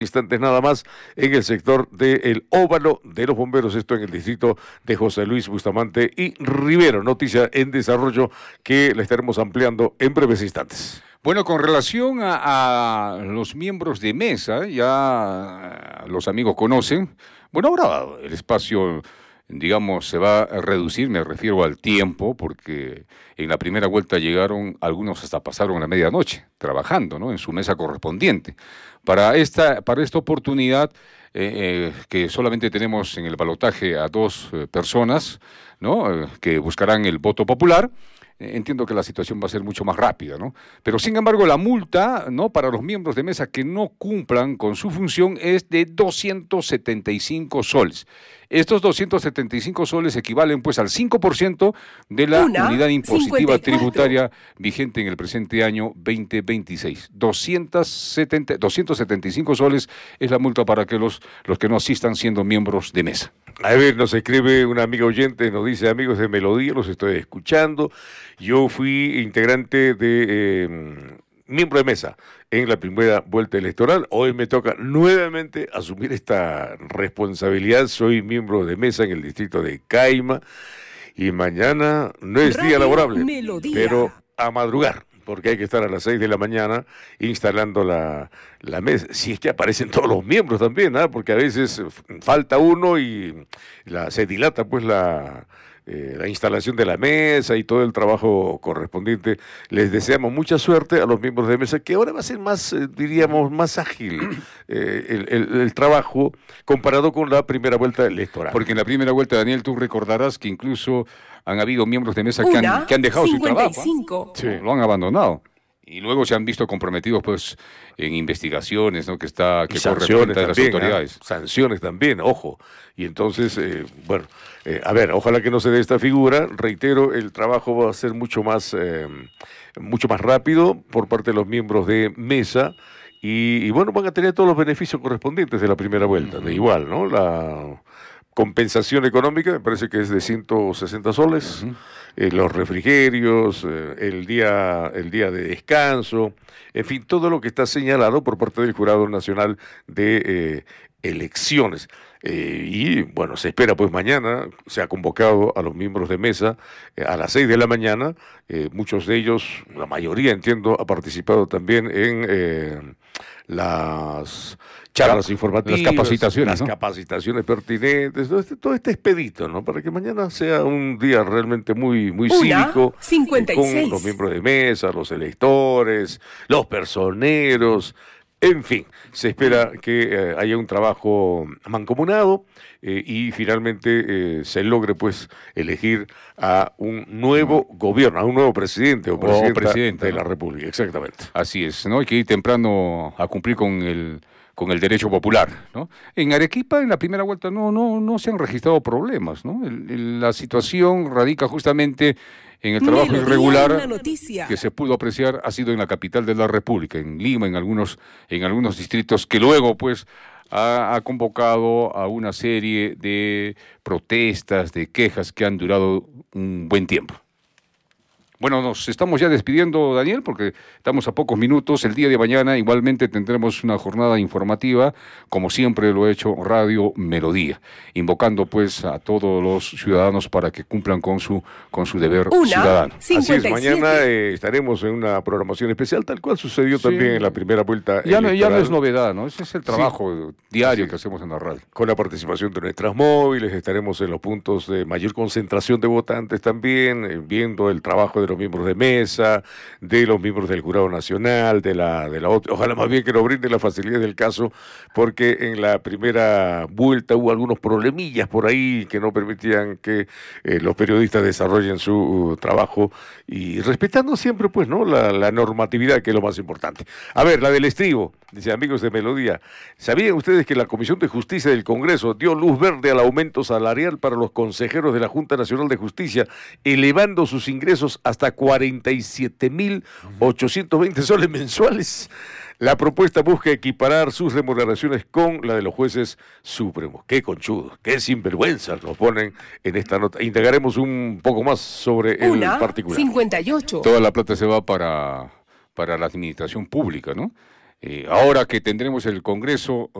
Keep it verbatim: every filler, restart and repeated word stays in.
Instantes nada más en el sector del Óvalo de los Bomberos, esto en el distrito de José Luis Bustamante y Rivero. Noticia en desarrollo que la estaremos ampliando en breves instantes. Bueno, con relación a, a los miembros de mesa, ya los amigos conocen, bueno, ahora el espacio, digamos, se va a reducir, me refiero al tiempo, porque en la primera vuelta llegaron, algunos hasta pasaron la medianoche trabajando, ¿no?, en su mesa correspondiente. Para esta, para esta oportunidad, eh, eh, que solamente tenemos en el balotaje a dos eh, personas, ¿no?, eh, que buscarán el voto popular, eh, entiendo que la situación va a ser mucho más rápida, ¿no? Pero sin embargo, la multa, ¿no?, para los miembros de mesa que no cumplan con su función es de doscientos setenta y cinco soles. Estos doscientos setenta y cinco soles equivalen pues al cinco por ciento de la Una, unidad impositiva cincuenta y cuatro tributaria vigente en el presente año veinte veintiséis. doscientos setenta, doscientos setenta y cinco soles es la multa para que los, los que no asistan siendo miembros de mesa. A ver, nos escribe una amiga oyente, nos dice: amigos de Melodía, los estoy escuchando. Yo fui integrante de... Eh, miembro de mesa en la primera vuelta electoral. Hoy me toca nuevamente asumir esta responsabilidad. Soy miembro de mesa en el distrito de Caima y mañana no es Radio día laborable, Melodía. Pero a madrugar, porque hay que estar a las seis de la mañana instalando la, la mesa. Si es que aparecen todos los miembros también, ¿eh? Porque a veces falta uno y la, se dilata pues la... Eh, la instalación de la mesa y todo el trabajo correspondiente. Les deseamos mucha suerte a los miembros de mesa, que ahora va a ser más, eh, diríamos, más ágil eh, el, el, el trabajo comparado con la primera vuelta electoral. Porque en la primera vuelta, Daniel, tú recordarás que incluso han habido miembros de mesa que han, que han dejado cincuenta y cinco. Su trabajo, ¿eh? Sí. Lo han abandonado. Y luego se han visto comprometidos pues en investigaciones, ¿no?, que está que sanciones de las también, autoridades. ¿eh? Sanciones también, ojo. Y entonces, eh, bueno, eh, a ver, ojalá que no se dé esta figura. Reitero, el trabajo va a ser mucho más, eh, mucho más rápido por parte de los miembros de mesa. Y, y bueno, van a tener todos los beneficios correspondientes de la primera vuelta, uh-huh. de igual, ¿no? La compensación económica me parece que es de ciento sesenta soles, uh-huh. eh, los refrigerios, eh, el día el día de descanso, en fin, todo lo que está señalado por parte del Jurado Nacional de eh, Elecciones. Eh, y bueno, se espera pues mañana, se ha convocado a los miembros de mesa eh, a las seis de la mañana, eh, muchos de ellos, la mayoría entiendo, ha participado también en eh, las charlas informativas, las capacitaciones, las ¿no? capacitaciones pertinentes, todo este, todo este expedito, ¿no? Para que mañana sea un día realmente muy, muy cívico, cincuenta y seis. Con los miembros de mesa, los electores, los personeros. En fin, se espera que eh, haya un trabajo mancomunado eh, y finalmente eh, se logre pues elegir a un nuevo gobierno, a un nuevo presidente o presidenta, o presidenta de ¿no? la República, exactamente. Así es, ¿no? Hay que ir temprano a cumplir con el con el derecho popular, ¿no? En Arequipa, en la primera vuelta, no, no, no se han registrado problemas, ¿no? El, el, la situación radica justamente en el trabajo Melodía, irregular que se pudo apreciar ha sido en la capital de la República, en Lima, en algunos, en algunos distritos, que luego, pues, ha, ha convocado a una serie de protestas, de quejas que han durado un buen tiempo. Bueno, nos estamos ya despidiendo, Daniel, porque estamos a pocos minutos. El día de mañana igualmente tendremos una jornada informativa, como siempre lo ha hecho Radio Melodía, invocando pues a todos los ciudadanos para que cumplan con su con su deber Una, ciudadano. Así es, mañana eh, estaremos en una programación especial, tal cual sucedió sí. también en la primera vuelta ya no, ya no es novedad, ¿no? Ese es el trabajo sí. diario sí. que hacemos en la radio. Con la participación de nuestras móviles, estaremos en los puntos de mayor concentración de votantes también, eh, viendo el trabajo de los miembros de mesa, de los miembros del Jurado Nacional, de la de la otra. Ojalá más bien que nos brinden la facilidad del caso, porque en la primera vuelta hubo algunos problemillas por ahí que no permitían que eh, los periodistas desarrollen su uh, trabajo y respetando siempre, pues, ¿no?, la, la normatividad, que es lo más importante. A ver, la del estribo, dice: amigos de Melodía, ¿sabían ustedes que la Comisión de Justicia del Congreso dio luz verde al aumento salarial para los consejeros de la Junta Nacional de Justicia, elevando sus ingresos hasta cuarenta y siete mil ochocientos veinte soles mensuales? La propuesta busca equiparar sus remuneraciones con la de los jueces supremos. Qué conchudos, qué sinvergüenzas nos ponen en esta nota. Indagaremos un poco más sobre Una, el particular. cincuenta y ocho. Toda la plata se va para, para la administración pública, ¿no? Eh, ahora que tendremos el Congreso